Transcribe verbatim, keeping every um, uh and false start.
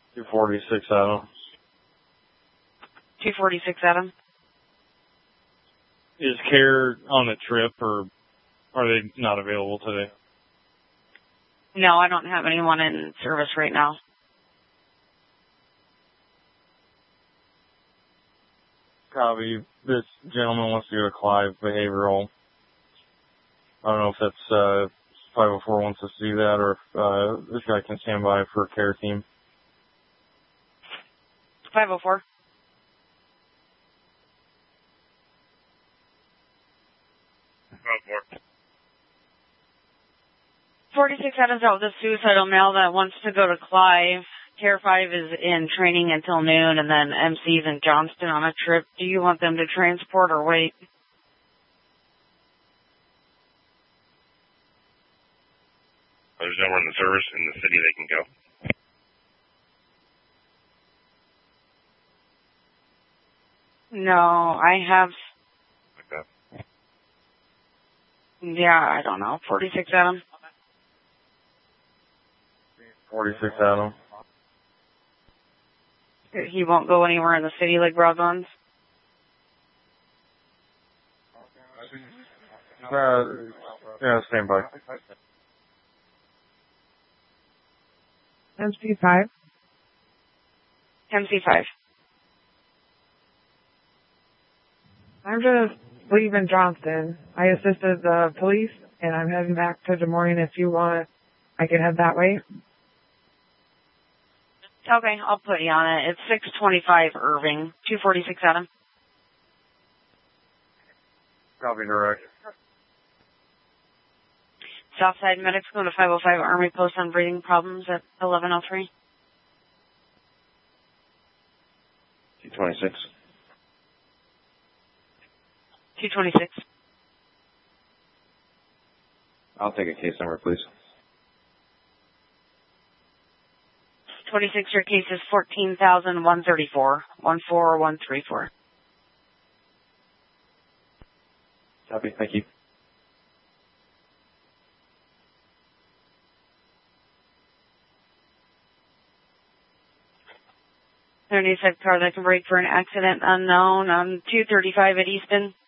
two forty-six Adam. two forty-six Adam. Is care on a trip, or are they not available today? No, I don't have anyone in service right now. Copy. This gentleman wants to go to Clive Behavioral. I don't know if that's uh, five oh four wants us to do that, or if uh, this guy can stand by for a care team. five oh four. forty-six Adams out with a suicidal male that wants to go to Clive. Care five is in training until noon, and then M C's in Johnston on a trip. Do you want them to transport or wait? There's nowhere in the service in the city they can go. No, I have... Okay. Yeah, I don't know. forty-six Adam. forty-six Adam. He won't go anywhere in the city like Broadlands? Uh, yeah, stand by. M C five. M C five. I'm just leaving Johnston. I assisted the police, and I'm heading back to Des Moines. If you want, I can head that way. Okay, I'll put you on it. It's six twenty-five Irving, two forty-six Adam. Copy direct. Southside medics going to five oh five Army Post on breathing problems at eleven oh three. two twenty-six. two twenty-six. I'll take a case number, please. twenty-six, your case is fourteen thousand one thirty-four. one four one three four. Copy, thank you. There needs a car that can brake for an accident unknown on two thirty-five at Easton.